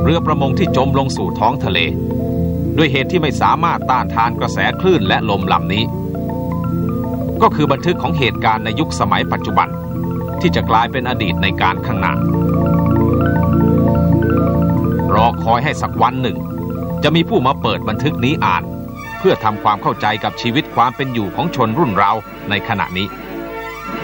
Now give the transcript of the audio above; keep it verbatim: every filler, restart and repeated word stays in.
รือประมงที่จมลงสู่ท้องทะเลด้วยเหตุที่ไม่สามารถต้านทานกระแสคลื่นและลมลำนี้ก็คือบันทึกของเหตุการณ์ในยุคสมัยปัจจุบันที่จะกลายเป็นอดีตในการข้างหน้ารอคอยให้สักวันหนึ่งจะมีผู้มาเปิดบันทึกนี้อ่านเพื่อทำความเข้าใจกับชีวิตความเป็นอยู่ของชนรุ่นเราในขณะนี้